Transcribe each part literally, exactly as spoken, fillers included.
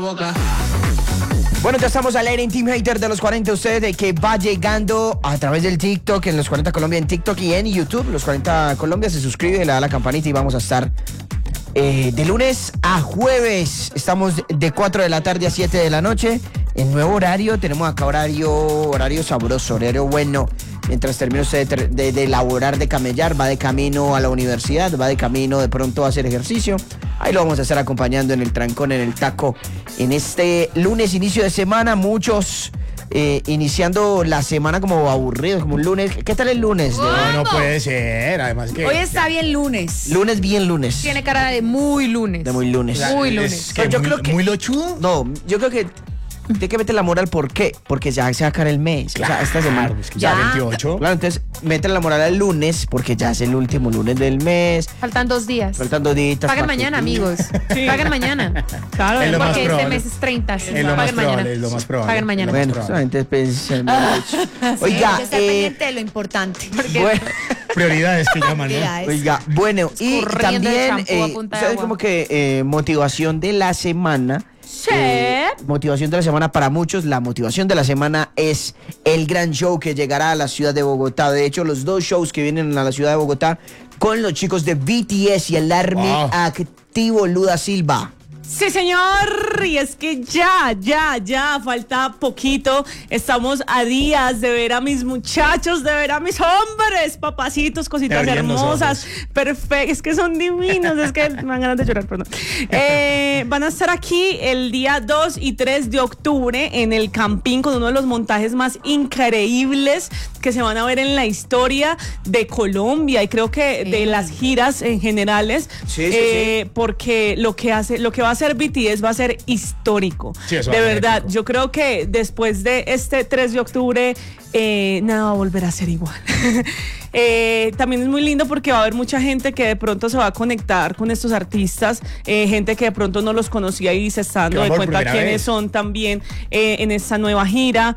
boca. Bueno, ya estamos al aire en Team Hater de los cuarenta. Ustedes de que va llegando a través del TikTok, en los cuarenta Colombia, en TikTok y en YouTube. Los cuarenta Colombia, se suscribe, le da la campanita y vamos a estar eh, de lunes a jueves. Estamos de cuatro de la tarde a siete de la noche. En nuevo horario, tenemos acá horario, horario sabroso, horario bueno. Mientras termina usted de, de, de elaborar, de camellar, va de camino a la universidad, va de camino de pronto a hacer ejercicio. Ahí lo vamos a estar acompañando en el trancón, en el taco. En este lunes, inicio de semana, muchos eh, iniciando la semana como aburridos, como un lunes. ¿Qué tal el lunes? No, no puede ser, además que... Hoy está ya. bien lunes. Lunes bien lunes. Tiene cara de muy lunes. De muy lunes. Muy lunes. Que yo muy, creo que... ¿Muy lochudo? No, yo creo que... Tiene que meter la moral, ¿por qué? Porque ya se va a acabar el mes, Claro, o sea, esta semana. Es que ya, ya veintiocho. Claro, entonces meten la moral el lunes, porque ya es el último lunes del mes. Faltan dos días. Faltan dos días. Paguen mañana, amigos. Sí. Paguen mañana. Claro, es lo porque más este probable. mes es treinta. Es lo más Paguen probable, mañana. es lo más probable. Paguen mañana. Bueno, solamente pensando. Oiga, sí, estar eh, pendiente de lo importante. Porque bueno, Prioridades que llaman, ¿no? Prioridades. oiga, bueno, y Escurriendo el también, champú a eh, punta de ¿sabes agua. como que eh, motivación de la semana? Sí. Eh, motivación de la semana para muchos. La motivación de la semana es el gran show que llegará a la ciudad de Bogotá. De hecho, los dos shows que vienen a la ciudad de Bogotá con los chicos de B T S y el Army Wow. Activo Luda Silva. Sí, señor, y es que ya, ya, ya, falta poquito. Estamos a días de ver a mis muchachos, de ver a mis hombres, papacitos, cositas Te abrían los hermosas, perfectos, es que son divinos, es que me dan ganas de llorar, perdón. Eh, van a estar aquí el día dos y tres de octubre en el Campín con uno de los montajes más increíbles que se van a ver en la historia de Colombia y creo que de las giras en generales, Sí, sí, eh, sí. porque lo que hace, lo que va a hacer B T S va a ser histórico. Sí, eso de va a ser verdad, épico. yo creo que después de este tres de octubre, eh, nada va a volver a ser igual. Eh, también es muy lindo porque va a haber mucha gente que de pronto se va a conectar con estos artistas, eh, gente que de pronto no los conocía y se está dando Que va de por cuenta primera quiénes vez. son también eh, en esta nueva gira.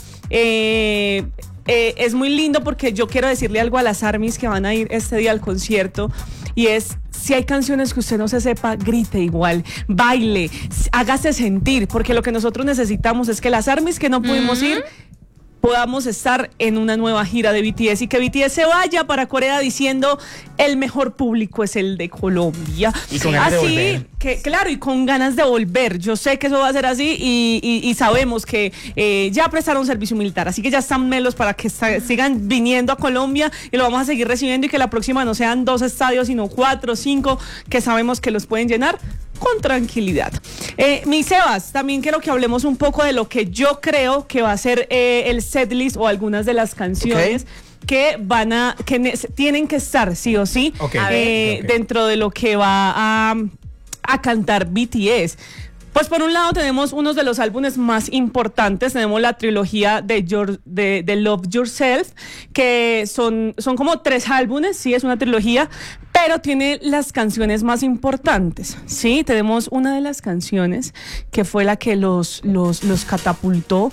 Eh, eh, es muy lindo porque yo quiero decirle algo a las ARMYs que van a ir este día al concierto y es: si hay canciones que usted no se sepa, grite igual, baile, hágase sentir, porque lo que nosotros necesitamos es que las ARMYs que no pudimos ir podamos estar en una nueva gira de B T S y que B T S se vaya para Corea diciendo el mejor público es el de Colombia. Y con ganas de así volver. que, claro, y con ganas de volver. Yo sé que eso va a ser así y, y, y sabemos que eh, ya prestaron servicio militar, así que ya están melos para que sa- sigan viniendo a Colombia y lo vamos a seguir recibiendo y que la próxima no sean dos estadios, sino cuatro, cinco, que sabemos que los pueden llenar con tranquilidad. Eh, mi Sebas, también quiero que hablemos un poco de lo que yo creo que va a ser eh, el setlist o algunas de las canciones. Ok. Que van a, que ne- tienen que estar sí o sí Ok. eh, Ok, ok. dentro de lo que va a, a cantar B T S. Pues por un lado tenemos uno de los álbumes más importantes, tenemos la trilogía de, Your- de, de Love Yourself, que son, son como tres álbumes, sí, es una trilogía, pero tiene las canciones más importantes, ¿sí? Tenemos una de las canciones que fue la que los, los, los catapultó,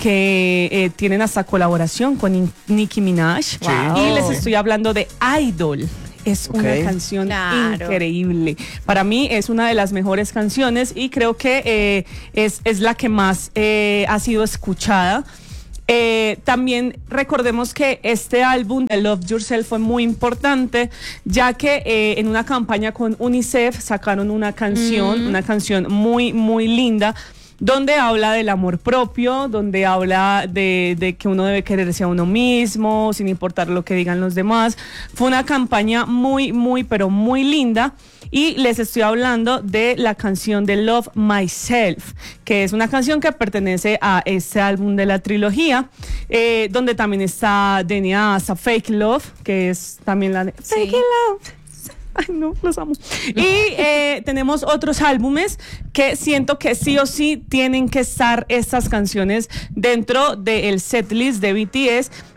que eh, tienen hasta colaboración con In- Nicki Minaj, Wow. y les estoy hablando de Idol. Es Ok. una canción Claro. increíble. Para mí es una de las mejores canciones y creo que eh, es, es la que más eh, ha sido escuchada. Eh, también recordemos que este álbum de Love Yourself fue muy importante, ya que eh, en una campaña con UNICEF sacaron una canción, una canción muy, muy linda, donde habla del amor propio, donde habla de, de que uno debe quererse a uno mismo, sin importar lo que digan los demás. Fue una campaña muy, muy, pero muy linda. Y les estoy hablando de la canción de Love Myself, que es una canción que pertenece a este álbum de la trilogía, eh, donde también está D N A, hasta Fake Love, que es también la de Sí. Fake Love. Ay, no, los amo. Y eh, tenemos otros álbumes que siento que sí o sí tienen que estar estas canciones dentro del setlist de B T S.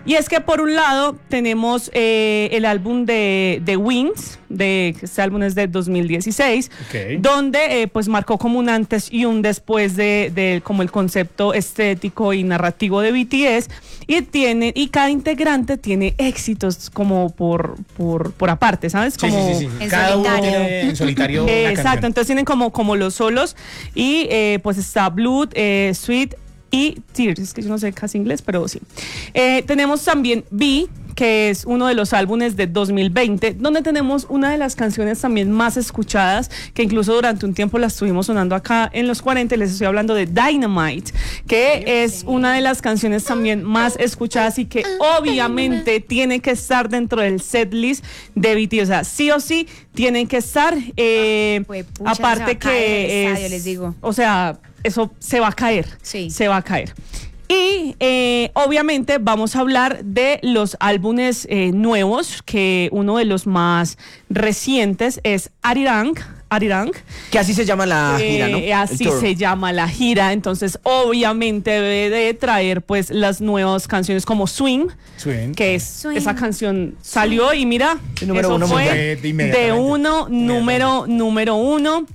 Y es que por un lado tenemos eh, el álbum de, de Wings, de, este álbum es de dos mil dieciséis, Okay. donde eh, pues marcó como un antes y un después de, de como el concepto estético y narrativo de B T S, y tiene, y cada integrante tiene éxitos como por, por, por aparte, ¿sabes? Sí, Como, sí, sí, sí. en Cada uno solitario. tiene en solitario una Eh, exacto, canción. entonces tienen como, como los solos, y eh, pues está Blood, eh, Sweet y Tears, es que yo no sé casi inglés, pero sí. Eh, tenemos también B, que es uno de los álbumes de dos mil veinte, donde tenemos una de las canciones también más escuchadas, que incluso durante un tiempo la estuvimos sonando acá en los cuarenta, y les estoy hablando de Dynamite, que es una de las canciones también más escuchadas y que obviamente tiene que estar dentro del setlist de B T S, o sea, sí o sí tienen que estar, eh, Juepucha, se va aparte a caer el que estadio, es, les digo. o sea, eso se va a caer, Sí. se va a caer. Y eh, obviamente vamos a hablar de los álbumes eh, nuevos, que uno de los más recientes es Arirang, Arirang. Que así se llama la Eh, gira, ¿no? El así tour. se llama la gira, entonces obviamente debe de traer pues las nuevas canciones como Swing, Swing. que es Swing. esa canción salió y mira, El número eso uno fue mundial. De- de inmediatamente. de uno, número, número uno.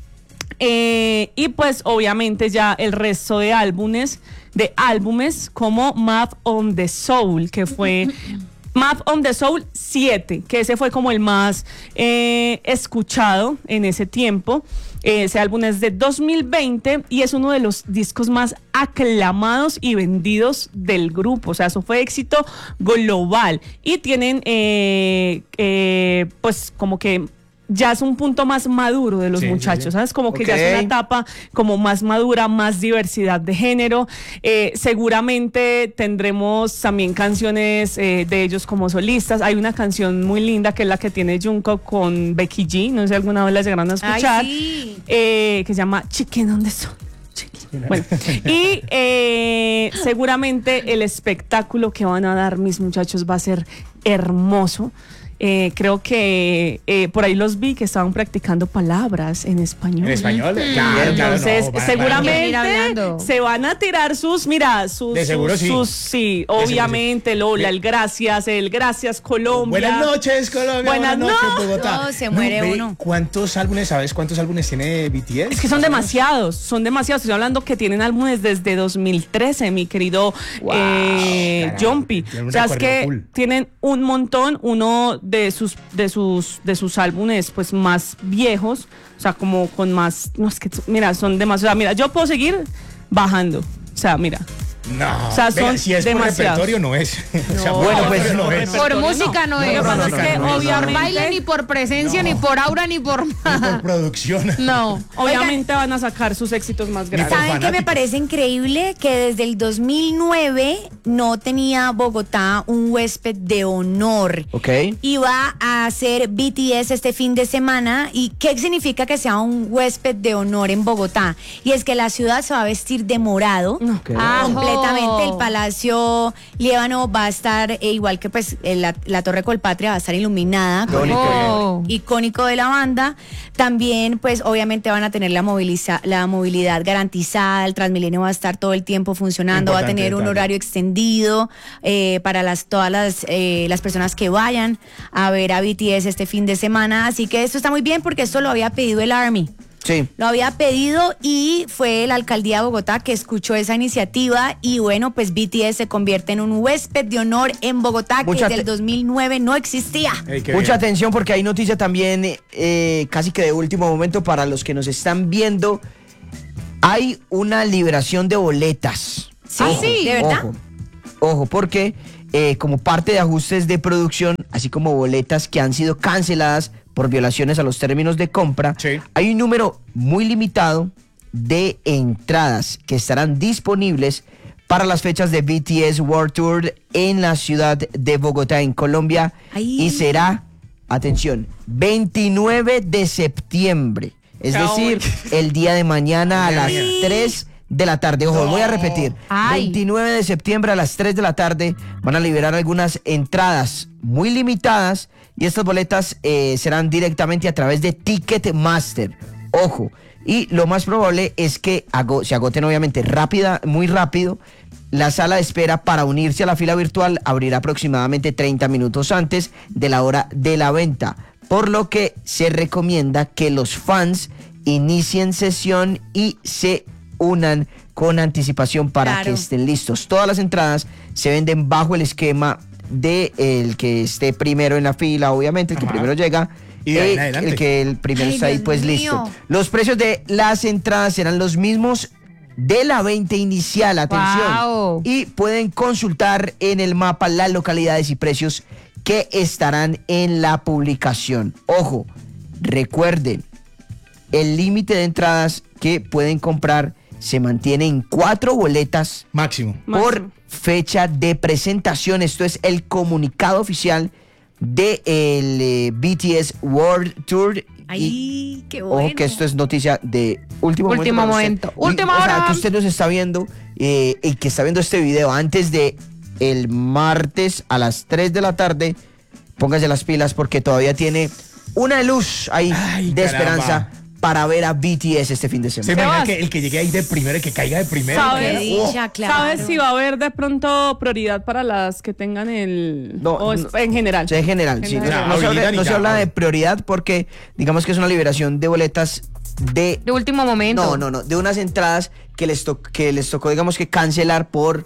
Eh, y pues obviamente ya el resto de álbumes, de álbumes como Map on the Soul, que fue Map on the Soul siete, que ese fue como el más eh, escuchado en ese tiempo. Ese álbum es de dos mil veinte y es uno de los discos más aclamados y vendidos del grupo. O sea, eso fue éxito global. Y tienen, eh, eh, pues, como que ya es un punto más maduro de los Sí, sí, muchachos, sí. ¿sabes? Como que ya es Ok. una etapa como más madura, más diversidad de género. Eh, seguramente tendremos también canciones eh, de ellos como solistas. Hay una canción muy linda que es la que tiene Jungkook con Becky G, no sé si alguna vez la llegaron a escuchar, Ay, sí. eh, que se llama Chicken on the Sun. Chicken. Bueno, y eh, seguramente el espectáculo que van a dar mis muchachos va a ser hermoso. Eh, creo que eh, por ahí los vi que estaban practicando palabras en español. En español, claro, claro, Entonces, no, van a- seguramente van a ir hablando. se van a tirar sus, mira, sus, De seguro sus, sí. sus- sí, seguro obviamente, sí. Lola, el gracias, el gracias Colombia. Buenas noches, Colombia. Buenas noches, no- Bogotá. No, se muere ve, uno. ¿Cuántos álbumes, sabes cuántos álbumes tiene B T S? Es que son Más o menos. demasiados, son demasiados. Estoy hablando que tienen álbumes desde dos mil trece, mi querido Wow, eh, caramba, Jumpy. tienen un O sea, es recorrido que full. tienen un montón, uno de sus, de sus, de sus álbumes pues más viejos, o sea, como con más, no es que, mira, son demasiados. Mira, yo puedo seguir bajando. O sea, mira. No, O sea, venga, son si es demasiados. por repertorio no es. O sea, No, por bueno, pues, repertorio no por es. repertorio Por música no, Lo que es. pasa es que no, no, no. obviamente, Por baile, ni por presencia, ni por aura, ni por Ni nada. por producción. No. obviamente van a sacar sus éxitos más grandes. por ¿Saben qué me fanáticos. parece increíble? Que desde el dos mil nueve no tenía Bogotá un huésped de honor. Ok. Y va a hacer B T S este fin de semana. ¿Y qué significa que sea un huésped de honor en Bogotá? Y es que la ciudad se va a vestir de morado. Ok. Ajo. Completamente el Palacio Líbano va a estar, eh, igual que pues eh, la, la Torre Colpatria va a estar iluminada con el Icónico. color icónico de la banda. También pues obviamente van a tener la, moviliza- la movilidad garantizada, el Transmilenio va a estar todo el tiempo funcionando, va a Importante tener un detalle. horario extendido eh, para las, todas las, eh, las personas que vayan a ver a B T S este fin de semana. Así que esto está muy bien porque esto lo había pedido el ARMY. Sí. Lo había pedido y fue la alcaldía de Bogotá que escuchó esa iniciativa y bueno, pues B T S se convierte en un huésped de honor en Bogotá que Mucha desde el te- dos mil nueve no existía. Ey, qué Mucha bien. atención porque hay noticia también eh, casi que de último momento para los que nos están viendo. Hay una liberación de boletas. Sí, sí, ¿de verdad? Ojo, ojo, porque eh, como parte de ajustes de producción, así como boletas que han sido canceladas por violaciones a los términos de compra, Sí. hay un número muy limitado de entradas que estarán disponibles para las fechas de B T S World Tour en la ciudad de Bogotá, en Colombia, Ay. y será, atención, veintinueve de septiembre, es Chao. decir, el día de mañana a las Mañana. tres de la tarde. Ojo, voy a repetir. Ay. veintinueve de septiembre a las tres de la tarde van a liberar algunas entradas muy limitadas y estas boletas eh, serán directamente a través de Ticketmaster. Ojo, y lo más probable es que ago- se agoten obviamente rápida, muy rápido la sala de espera para unirse a la fila virtual abrirá aproximadamente treinta minutos antes de la hora de la venta, por lo que se recomienda que los fans inicien sesión y se unan con anticipación para Claro. que estén listos. Todas las entradas se venden bajo el esquema de el que esté primero en la fila, obviamente, el que Ajá. primero llega. Y de ahí en eh, adelante. el que el primero Ay, está ahí, Dios pues mío. listo. Los precios de las entradas serán los mismos de la venta inicial, atención. Wow. Y pueden consultar en el mapa las localidades y precios que estarán en la publicación. Ojo, recuerden, el límite de entradas que pueden comprar se mantiene en cuatro boletas Máximo. por Máximo. fecha de presentación. Esto es el comunicado oficial del eh, B T S World Tour. Y Ay, qué bueno. ojo que esto es noticia de último, Último momento. para usted. momento. Última o sea, hora. que usted nos está viendo eh, y que está viendo este video antes de el martes a las tres de la tarde. Póngase las pilas porque todavía tiene una luz ahí Ay, de caramba. esperanza para ver a B T S este fin de Se semana. imagina Sebas. que el que llegue ahí de primero y que caiga de primero. ¿Sabes? Qué Oh, dicha, claro. ¿Sabes si va a haber de pronto prioridad para las que tengan el... No, o es- no. en general? Sí, en general, En sí. No, general. no se habla, Habilidad no ni se habla nada. de prioridad porque digamos que es una liberación de boletas de... De último momento. No, no, no, de unas entradas que les, to- que les tocó, digamos que cancelar por,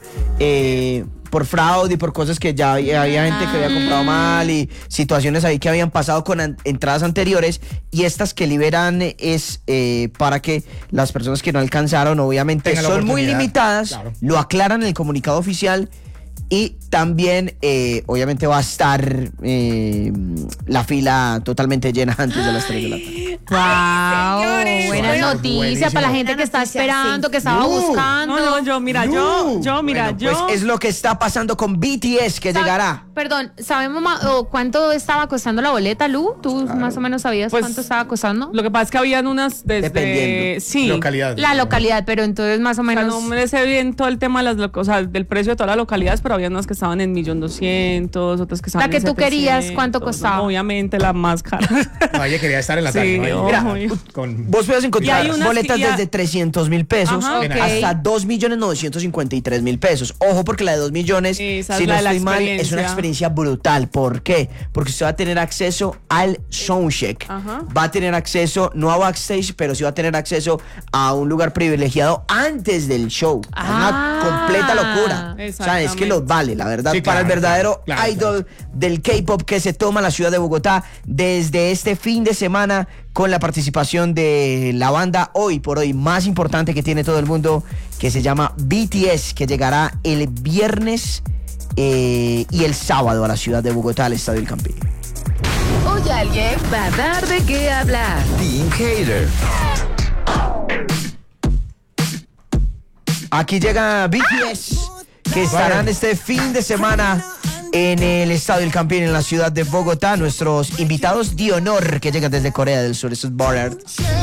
eh, por fraude y por cosas que ya había, había gente que había comprado mal y situaciones ahí que habían pasado con an- entradas anteriores, y estas que liberan es eh, para que las personas que no alcanzaron, obviamente Tengan la son muy oportunidad. limitadas, Claro. lo aclaran en el comunicado oficial. Y también, eh, obviamente, va a estar eh, la fila totalmente llena antes de las tres de la tarde. Wow. señores. Buenas Bueno, noticias para la gente buenísimo. que está Buena noticia, esperando, sí. que estaba No, buscando. No, no, yo, mira, yo, yo, mira, Bueno, yo... pues es lo que está pasando con B T S, que Sa- llegará. Perdón, ¿sabemos ma- o cuánto estaba costando la boleta, Lu? ¿Tú más o menos sabías Pues, cuánto estaba costando? Lo que pasa es que habían unas desde... Dependiendo. Sí. Localidad. La localidad, pero entonces más o O sea, menos... no me sé bien todo el tema de las loco- o sea, del precio de todas las localidades, pero había unas que estaban en millón doscientos, otras que estaban La que en tú querías, setecientos, ¿cuánto costaba? Obviamente la más cara. No, ella quería estar en la Sí, tarde. ¿no? Ahí, ojo, mira, ojo. con Vos puedes Y encontrar hay unas boletas que ya- desde trescientos mil pesos Ajá. Ok. hasta dos millones novecientos cincuenta y tres mil pesos. Ojo, porque la de dos millones, Esa es si no la de la estoy mal, es una experiencia. experiencia brutal. ¿Por qué? Porque usted va a tener acceso al soundcheck. Ajá. Va a tener acceso, no a backstage, pero sí va a tener acceso a un lugar privilegiado antes del show. Es Ah. una completa locura. O sea, es que Exactamente. los vale, la verdad, Sí, para el claro, verdadero claro, claro, idol del K-pop que se toma la ciudad de Bogotá desde este fin de semana, con la participación de la banda hoy por hoy más importante que tiene todo el mundo, que se llama B T S, que llegará el viernes eh, y el sábado a la ciudad de Bogotá, al Estadio El Campín. Hoy alguien va a dar de qué hablar. Team Hater. Aquí llega B T S, que estarán este fin de semana en el Estadio El Campín en la ciudad de Bogotá. Nuestros invitados de honor que llegan desde Corea del Sur, esos Bollard.